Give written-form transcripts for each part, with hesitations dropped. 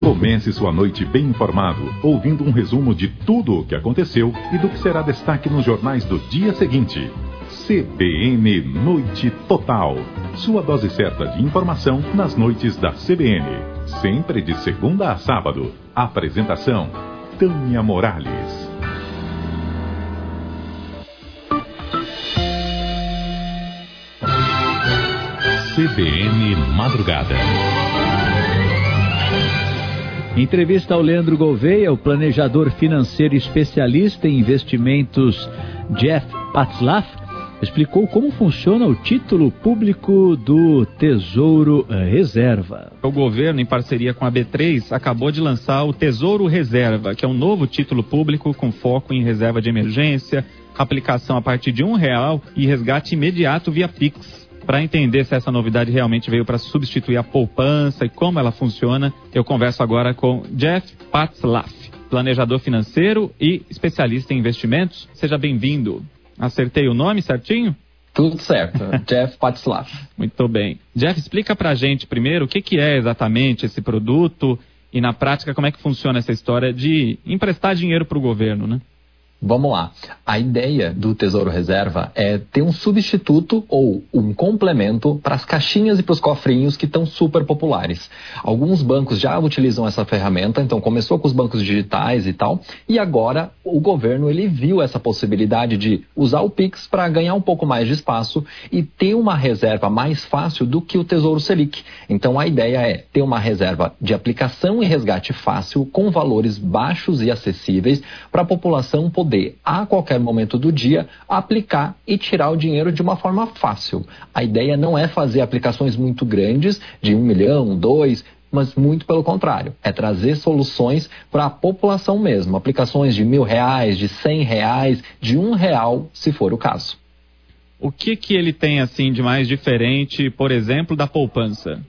Comece sua noite bem informado, ouvindo um resumo de tudo o que aconteceu e do que será destaque nos jornais do dia seguinte. CBN Noite Total. Sua dose certa de informação nas noites da CBN. Sempre de segunda a sábado. Apresentação: Tânia Morales. CBN Madrugada. Em entrevista ao Leandro Gouveia, o planejador financeiro especialista em investimentos Jeff Patzlaff explicou como funciona o título público do Tesouro Reserva. O governo, em parceria com a B3, acabou de lançar o Tesouro Reserva, que é um novo título público com foco em reserva de emergência, aplicação a partir de R$1 e resgate imediato via Pix. Para entender se essa novidade realmente veio para substituir a poupança e como ela funciona, eu converso agora com Jeff Patzlaff, planejador financeiro e especialista em investimentos. Seja bem-vindo. Acertei o nome certinho? Tudo certo, Jeff Patzlaff. Muito bem. Jeff, explica pra gente primeiro o que é exatamente esse produto e na prática como é que funciona essa história de emprestar dinheiro para o governo, né? Vamos lá. A ideia do Tesouro Reserva é ter um substituto ou um complemento para as caixinhas e para os cofrinhos que estão super populares. Alguns bancos já utilizam essa ferramenta, então começou com os bancos digitais e tal, e agora o governo ele viu essa possibilidade de usar o Pix para ganhar um pouco mais de espaço e ter uma reserva mais fácil do que o Tesouro Selic. Então a ideia é ter uma reserva de aplicação e resgate fácil com valores baixos e acessíveis para a população poder a qualquer momento do dia aplicar e tirar o dinheiro de uma forma fácil. A ideia não é fazer aplicações muito grandes, de 1 milhão, 2, mas muito pelo contrário, é trazer soluções para a população mesmo, aplicações de R$1.000, de R$100, de R$1, se for o caso. O que ele tem assim de mais diferente, por exemplo, da poupança?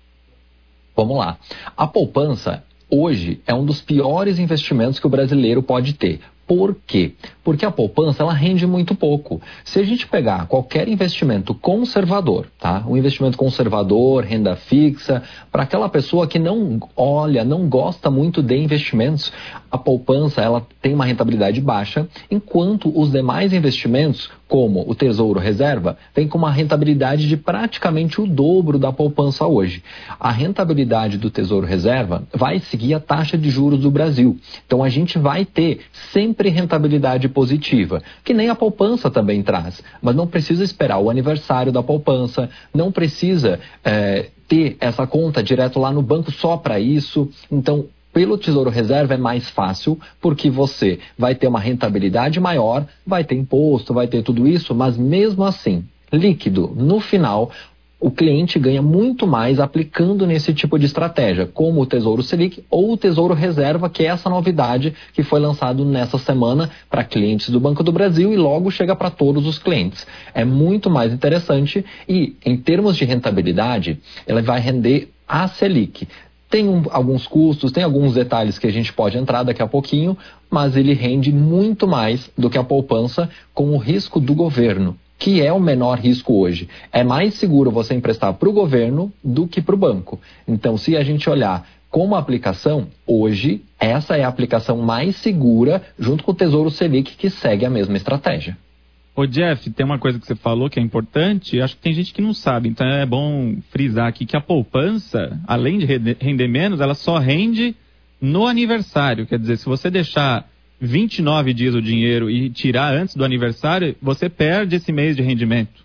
Vamos lá. A poupança hoje é um dos piores investimentos que o brasileiro pode ter. Por quê? Porque a poupança ela rende muito pouco. Se a gente pegar qualquer investimento conservador, tá? Um investimento conservador, renda fixa, para aquela pessoa que não gosta muito de investimentos, a poupança ela tem uma rentabilidade baixa, enquanto os demais investimentos, como o Tesouro Reserva, vem com uma rentabilidade de praticamente o dobro da poupança hoje. A rentabilidade do Tesouro Reserva vai seguir a taxa de juros do Brasil. Então a gente vai ter sempre rentabilidade positiva, que nem a poupança também traz. Mas não precisa esperar o aniversário da poupança, não precisa ter essa conta direto lá no banco só para isso. Então, pelo Tesouro Reserva é mais fácil, porque você vai ter uma rentabilidade maior, vai ter imposto, vai ter tudo isso, mas mesmo assim, líquido, no final, o cliente ganha muito mais aplicando nesse tipo de estratégia, como o Tesouro Selic ou o Tesouro Reserva, que é essa novidade que foi lançado nessa semana para clientes do Banco do Brasil e logo chega para todos os clientes. É muito mais interessante e, em termos de rentabilidade, ela vai render a Selic. Tem alguns custos, tem alguns detalhes que a gente pode entrar daqui a pouquinho, mas ele rende muito mais do que a poupança com o risco do governo, que é o menor risco hoje. É mais seguro você emprestar para o governo do que para o banco. Então, se a gente olhar como aplicação, hoje, essa é a aplicação mais segura, junto com o Tesouro Selic, que segue a mesma estratégia. Ô Jeff, tem uma coisa que você falou que é importante, acho que tem gente que não sabe, então é bom frisar aqui que a poupança, além de render menos, ela só rende no aniversário. Quer dizer, se você deixar 29 dias o dinheiro e tirar antes do aniversário, você perde esse mês de rendimento.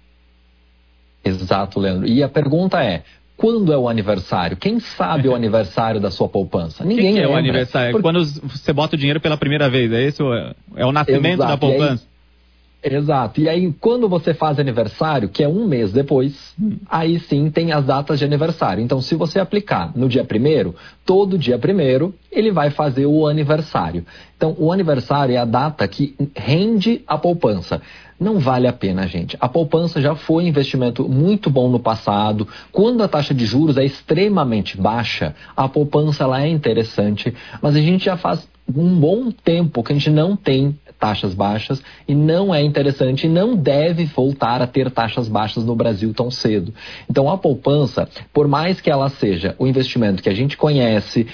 Exato, Leandro. E a pergunta é, quando é o aniversário? Quem sabe o aniversário da sua poupança? Ninguém que lembra. É o aniversário? Quando você bota o dinheiro pela primeira vez, é esse é o nascimento da poupança? Exato. E aí, quando você faz aniversário, que é um mês depois, aí sim tem as datas de aniversário. Então, se você aplicar no dia 1º, todo dia 1º, ele vai fazer o aniversário. Então, o aniversário é a data que rende a poupança. Não vale a pena, gente. A poupança já foi um investimento muito bom no passado. Quando a taxa de juros é extremamente baixa, a poupança ela é interessante, mas a gente já faz um bom tempo que a gente não tem taxas baixas e não é interessante e não deve voltar a ter taxas baixas no Brasil tão cedo. Então a poupança, por mais que ela seja o investimento que a gente conhece,